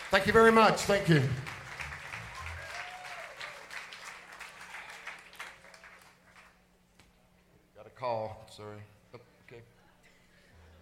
Thank you very much. Thank you. Got a call. Sorry. Oh, okay.